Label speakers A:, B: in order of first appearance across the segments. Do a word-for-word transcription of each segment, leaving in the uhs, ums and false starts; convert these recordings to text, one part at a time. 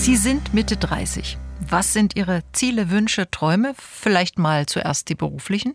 A: Sie sind Mitte dreißig. Was sind Ihre Ziele, Wünsche, Träume? Vielleicht mal zuerst die beruflichen?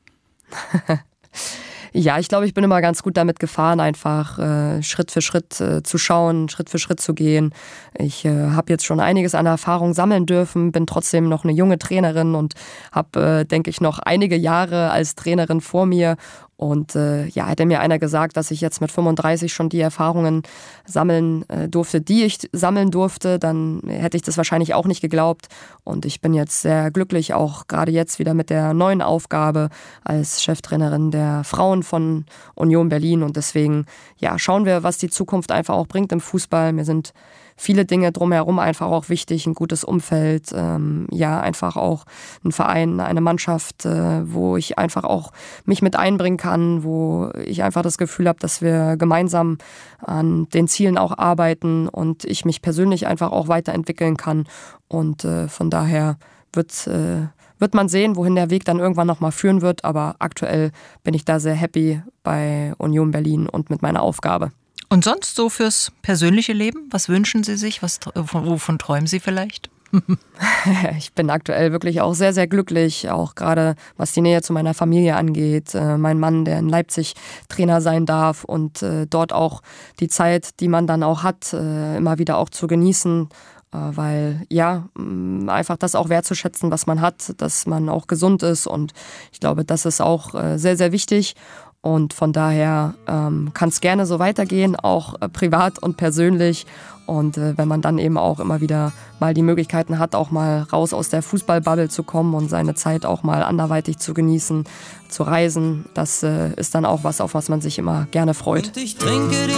B: Ja, ich glaube, ich bin immer ganz gut damit gefahren, einfach äh, Schritt für Schritt äh, zu schauen, Schritt für Schritt zu gehen. Ich äh, habe jetzt schon einiges an Erfahrung sammeln dürfen, bin trotzdem noch eine junge Trainerin und habe, äh, denke ich, noch einige Jahre als Trainerin vor mir. Und äh, ja, hätte mir einer gesagt, dass ich jetzt mit fünfunddreißig schon die Erfahrungen sammeln äh, durfte, die ich sammeln durfte, dann hätte ich das wahrscheinlich auch nicht geglaubt. Und ich bin jetzt sehr glücklich, auch gerade jetzt wieder mit der neuen Aufgabe als Cheftrainerin der Frauen von Union Berlin. Und deswegen ja, schauen wir, was die Zukunft einfach auch bringt im Fußball. Mir sind viele Dinge drumherum einfach auch wichtig, ein gutes Umfeld, ähm, ja, einfach auch ein Verein, eine Mannschaft, äh, wo ich einfach auch mich mit einbringen kann, wo ich einfach das Gefühl habe, dass wir gemeinsam an den Zielen auch arbeiten und ich mich persönlich einfach auch weiterentwickeln kann. Und äh, von daher wird, äh, wird man sehen, wohin der Weg dann irgendwann nochmal führen wird. Aber aktuell bin ich da sehr happy bei Union Berlin und mit meiner Aufgabe.
A: Und sonst so fürs persönliche Leben? Was wünschen Sie sich? Was, wovon träumen Sie vielleicht?
B: Ich bin aktuell wirklich auch sehr, sehr glücklich, auch gerade was die Nähe zu meiner Familie angeht. Mein Mann, der in Leipzig Trainer sein darf und dort auch die Zeit, die man dann auch hat, immer wieder auch zu genießen. Weil ja, einfach das auch wertzuschätzen, was man hat, dass man auch gesund ist. Und ich glaube, das ist auch sehr, sehr wichtig. Und von daher ähm, kann es gerne so weitergehen, auch äh, privat und persönlich. Und äh, wenn man dann eben auch immer wieder mal die Möglichkeiten hat, auch mal raus aus der Fußballbubble zu kommen und seine Zeit auch mal anderweitig zu genießen, zu reisen, das äh, ist dann auch was, auf was man sich immer gerne freut.
C: Und ich trinke